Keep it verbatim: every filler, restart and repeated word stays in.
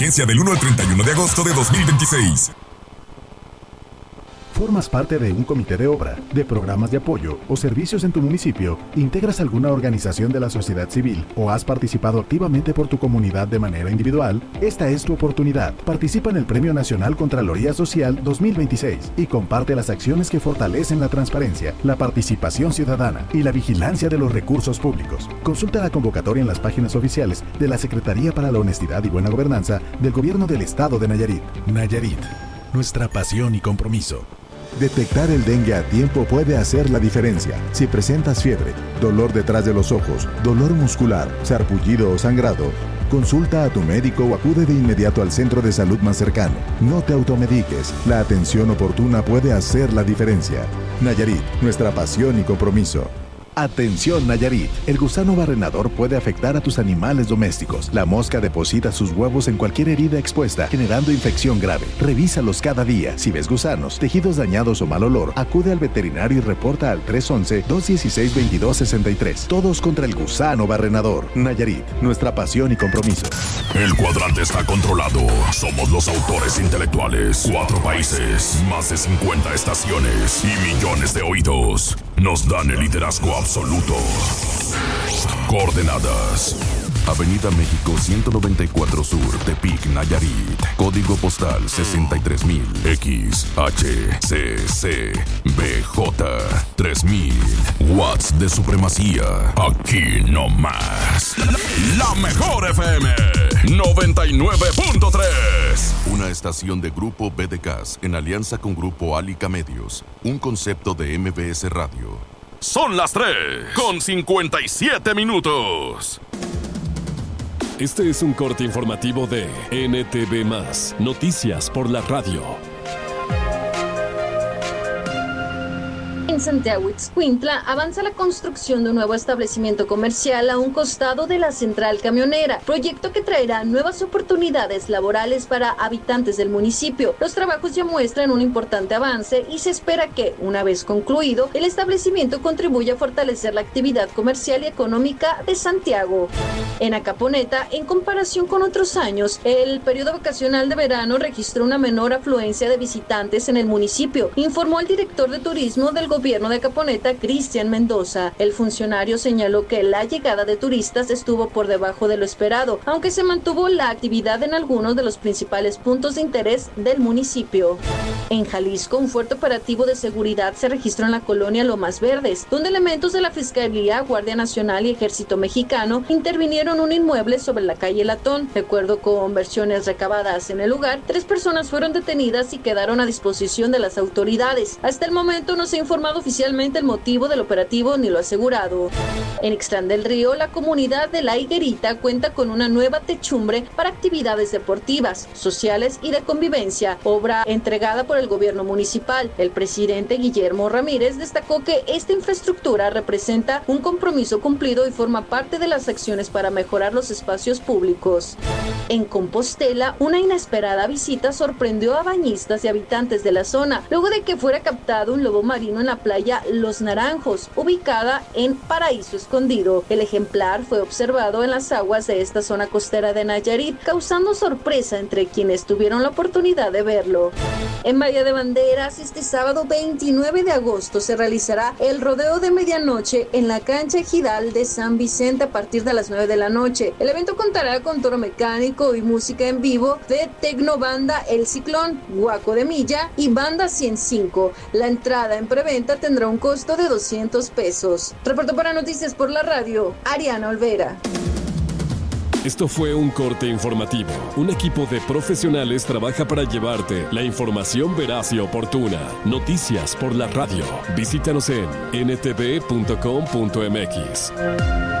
Vigencia del uno al treinta y uno de agosto de dos mil veintiséis. ¿Formas parte de un comité de obra, de programas de apoyo o servicios en tu municipio? ¿Integras alguna organización de la sociedad civil o has participado activamente por tu comunidad de manera individual? Esta es tu oportunidad. Participa en el Premio Nacional Contraloría Social dos mil veintiséis y comparte las acciones que fortalecen la transparencia, la participación ciudadana y la vigilancia de los recursos públicos. Consulta la convocatoria en las páginas oficiales de la Secretaría para la Honestidad y Buena Gobernanza del Gobierno del Estado de Nayarit. Nayarit, nuestra pasión y compromiso. Detectar el dengue a tiempo puede hacer la diferencia. Si presentas fiebre, dolor detrás de los ojos, dolor muscular, sarpullido o sangrado, consulta a tu médico o acude de inmediato al centro de salud más cercano. No te automediques. La atención oportuna puede hacer la diferencia. Nayarit, nuestra pasión y compromiso. Atención Nayarit, el gusano barrenador puede afectar a tus animales domésticos. La mosca deposita sus huevos en cualquier herida expuesta, generando infección grave. Revísalos cada día. Si ves gusanos, tejidos dañados o mal olor, acude al veterinario y reporta al tres once, dos dieciséis, veintidós sesenta y tres. Todos contra el gusano barrenador. Nayarit, nuestra pasión y compromiso. El cuadrante está controlado. Somos los autores intelectuales. Cuatro países, más de cincuenta estaciones y millones de oídos nos dan el liderazgo absoluto. Coordenadas: Avenida México ciento noventa y cuatro Sur, Tepic, Nayarit. Código postal sesenta y tres mil. X, H, C, C, B, J, tres mil. Watts de supremacía. Aquí no más. La mejor F M noventa y nueve punto tres. Una estación de Grupo B D C A S en alianza con Grupo Alica Medios. Un concepto de M B S Radio. Son las tres con cincuenta y siete minutos. Este es un corte informativo de N T V más, Noticias por la Radio. En Santiago Ixcuintla avanza la construcción de un nuevo establecimiento comercial a un costado de la central camionera, proyecto que traerá nuevas oportunidades laborales para habitantes del municipio. Los trabajos ya muestran un importante avance y se espera que, una vez concluido, el establecimiento contribuya a fortalecer la actividad comercial y económica de Santiago. En Acaponeta, en comparación con otros años, el periodo vacacional de verano registró una menor afluencia de visitantes en el municipio, informó el director de turismo del gobierno Gobierno de Acaponeta, Cristian Mendoza. El funcionario señaló que la llegada de turistas estuvo por debajo de lo esperado, aunque se mantuvo la actividad en algunos de los principales puntos de interés del municipio. En Jalisco, un fuerte operativo de seguridad se registró en la colonia Lomas Verdes, donde elementos de la Fiscalía, Guardia Nacional y Ejército Mexicano intervinieron un inmueble sobre la calle Latón. De acuerdo con versiones recabadas en el lugar, tres personas fueron detenidas y quedaron a disposición de las autoridades. Hasta el momento no se ha informado oficialmente el motivo del operativo ni lo asegurado. En Ixtlán del Río, la comunidad de La Higuerita cuenta con una nueva techumbre para actividades deportivas, sociales y de convivencia, obra entregada por el gobierno municipal. El presidente Guillermo Ramírez destacó que esta infraestructura representa un compromiso cumplido y forma parte de las acciones para mejorar los espacios públicos. En Compostela, una inesperada visita sorprendió a bañistas y habitantes de la zona, luego de que fuera captado un lobo marino en la playa Los Naranjos, ubicada en Paraíso Escondido. El ejemplar fue observado en las aguas de esta zona costera de Nayarit, causando sorpresa entre quienes tuvieron la oportunidad de verlo. En Bahía de Banderas, este sábado veintinueve de agosto se realizará el rodeo de medianoche en la cancha ejidal de San Vicente a partir de las nueve de la noche. El evento contará con toro mecánico y música en vivo de Tecnobanda El Ciclón, Guaco de Milla y Banda ciento cinco. La entrada en preventa tendrá un costo de doscientos pesos. Reporto para Noticias por la Radio, Ariana Olvera. Esto fue un corte informativo. Un equipo de profesionales trabaja para llevarte la información veraz y oportuna. Noticias por la Radio. Visítanos en n t v punto com punto m x.